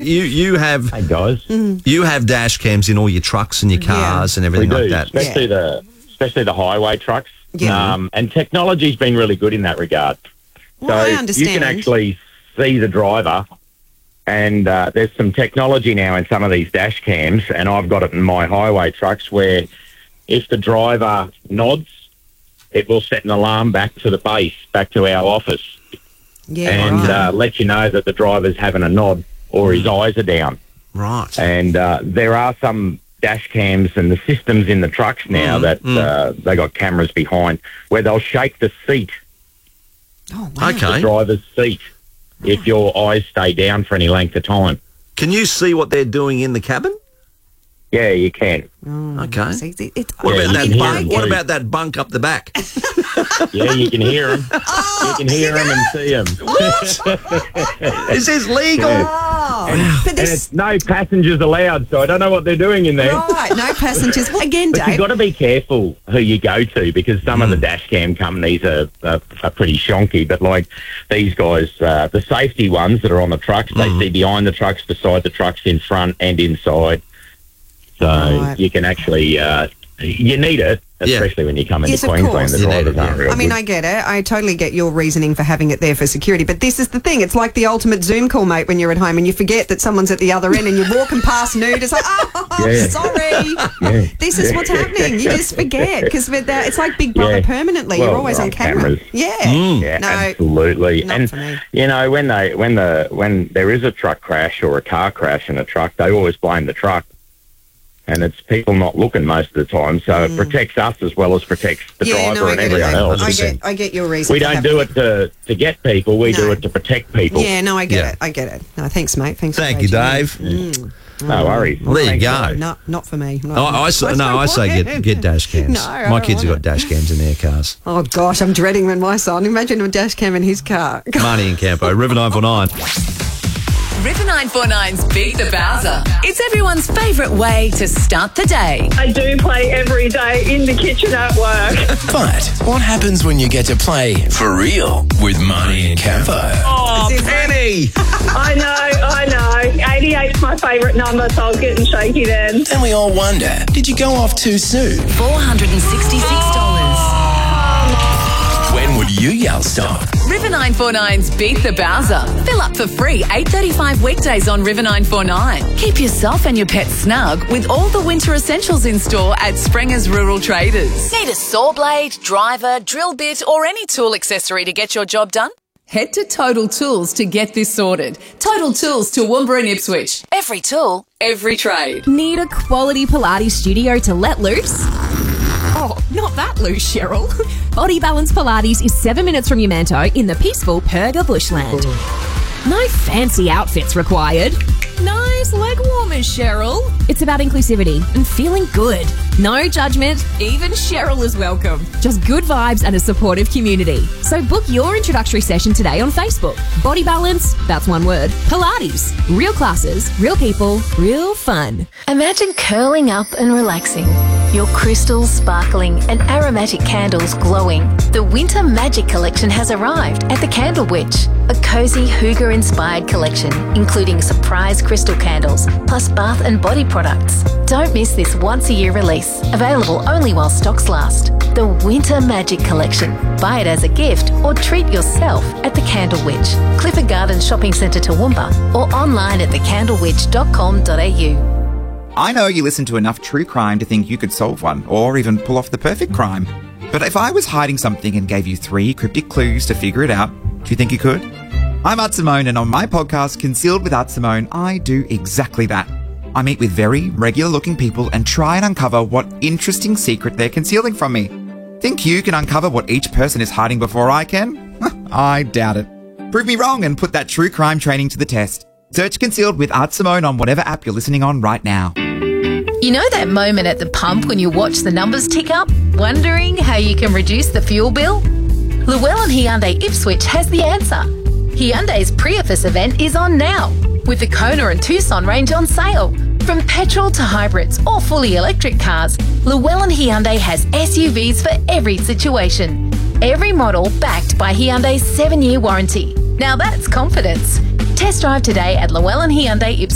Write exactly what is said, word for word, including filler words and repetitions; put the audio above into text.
you you have Hey, guys. you have dash cams in all your trucks and your cars Yeah. and We everything do, like that. especially the especially the highway trucks. Yeah. Um, and technology's been really good in that regard. Well, I so you understand. can actually see the driver, and uh, there's some technology now in some of these dash cams, and I've got it in my highway trucks where if the driver nods, it will set an alarm back to the base, back to our office, Yeah, and right. uh, let you know that the driver's having a nod or his eyes are down. Right. And uh, there are some dash cams and the systems in the trucks now Mm, that mm. uh, they got cameras behind where they'll shake the seat, Oh, wow. Okay. the driver's seat, if your eyes stay down for any length of time. Can you see what they're doing in the cabin? Yeah, you can. Oh, Okay. see, see, it's, What Yeah, about you that can hear bunk? them What too. about that bunk up the back? Yeah, you can hear them. Oh, You can hear them and see them. Is this legal? Oh, but And this it's no passengers allowed, so I don't know what they're doing in there. right, no passengers. Again, But you've Dave. got to be careful who you go to because some of the dash cam companies are, are, are pretty shonky. But like these guys, uh, the safety ones that are on the trucks, they see behind the trucks, beside the trucks, in front and inside. So Right. you can actually, uh, you need it, Yeah. especially when you come into Yes, of Queensland. course. The You need drivers it, aren't yeah. real I mean, good. I get it. I totally get your reasoning for having it there for security. But this is the thing. It's like the ultimate Zoom call, mate, when you're at home and you forget that someone's at the other end and you're walking past nude. It's like, oh, Yeah. sorry. Yeah. This is what's happening. You just forget because it's like Big Brother Yeah. permanently. Well, You're always they're on on camera. cameras. Yeah. Yeah, No, absolutely. not And for me. you know, when they when the when there is a truck crash or a car crash in a truck, they always blame the truck. And it's people not looking most of the time, so it protects us as well as protects the Mm. yeah, driver no, I and get it. everyone I, else. I get, I get your reason. We for don't having do it to, to get people, we No. do it to protect people. Yeah, no, I get Yeah. it. I get it. No, thanks, mate. Thanks. Thank for you, raging in. Dave. No worries. Well, there you Thanks, go. guys. No, not for me. Not Oh, for me. I say, no, I say get get dash cams. No, I My don't kids have want got dash cams in their cars. Oh gosh, I'm dreading when my son. Imagine a dash cam in his car. Marnie and Campo, River nine four nine. River nine four nine's Beat the Bowser. It's everyone's favourite way to start the day. I do play every day in the kitchen at work. But what happens when you get to play for real with Marnie and Campo? Oh, Penny! I know, I know. eighty-eight's my favourite number, so I was getting shaky then. And we all wonder, did you go off too soon? four hundred sixty-six dollars. When would you yell stop? River nine four nine's Beat the Bowser. Fill up for free eight thirty-five weekdays on River nine four nine. Keep yourself and your pet snug with all the winter essentials in store at Springer's Rural Traders. Need a saw blade, driver, drill bit or any tool accessory to get your job done? Head to Total Tools to get this sorted. Total Tools, Toowoomba and Ipswich. Every tool, every trade. Need a quality Pilates studio to let loose? Oh, not that loose, Cheryl. Body Balance Pilates is seven minutes from Yamanto in the peaceful Perga bushland. No fancy outfits required. Nice leg warmers, Cheryl. It's about inclusivity and feeling good. No judgment. Even Cheryl is welcome. Just good vibes and a supportive community. So book your introductory session today on Facebook. Body Balance, that's one word. Pilates. Real classes, real people, real fun. Imagine curling up and relaxing. Your crystals sparkling and aromatic candles glowing. The Winter Magic Collection has arrived at the Candle Witch, a cozy hygge-inspired collection including surprise crystal candles plus bath and body products. Don't miss this once-a-year release, available only while stocks last. The Winter Magic Collection. Buy it as a gift or treat yourself at the Candle Witch, Clifford Gardens Shopping Centre Toowoomba, or online at the candle witch dot com dot a u. I know you listen to enough true crime to think you could solve one, or even pull off the perfect crime. But if I was hiding something and gave you three cryptic clues to figure it out, do you think you could? I'm Art Simone, and on my podcast, Concealed with Art Simone, I do exactly that. I meet with very regular-looking people and try and uncover what interesting secret they're concealing from me. Think you can uncover what each person is hiding before I can? I doubt it. Prove me wrong and put that true crime training to the test. Search Concealed with Art Simone on whatever app you're listening on right now. You know that moment at the pump when you watch the numbers tick up, wondering how you can reduce the fuel bill? Llewellyn Hyundai Ipswich has the answer. Hyundai's Prius event is on now, with the Kona and Tucson range on sale. From petrol to hybrids or fully electric cars, Llewellyn Hyundai has S U Vs for every situation. Every model backed by Hyundai's seven-year warranty. Now that's confidence. Test drive today at Llewellyn Hyundai Ipswich.